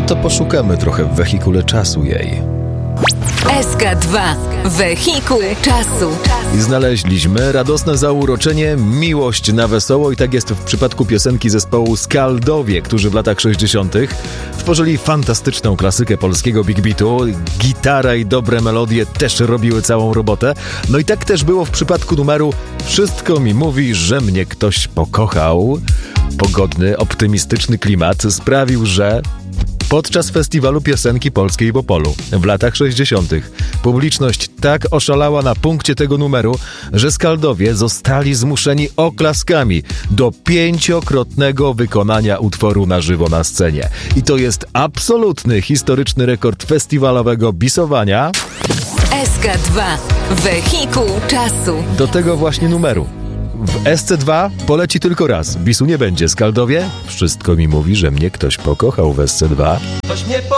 to poszukamy trochę w wehikule czasu jej. SK2. Wehikuł czasu. I znaleźliśmy radosne zauroczenie, miłość na wesoło i tak jest w przypadku piosenki zespołu Skaldowie, którzy w latach 60. tworzyli fantastyczną klasykę polskiego big beatu. Gitara i dobre melodie też robiły całą robotę. No i tak też było w przypadku numeru Wszystko mi mówi, że mnie ktoś pokochał. Pogodny, optymistyczny klimat sprawił, że podczas festiwalu piosenki polskiej w Opolu w latach 60. publiczność tak oszalała na punkcie tego numeru, że Skaldowie zostali zmuszeni oklaskami do 5-krotnego wykonania utworu na żywo na scenie. I to jest absolutny historyczny rekord festiwalowego bisowania. SK2. Wehikuł czasu. Do tego właśnie numeru. W SC2 poleci tylko raz. Bisu nie będzie. Skaldowie? Wszystko mi mówi, że mnie ktoś pokochał w SC2. Ktoś mnie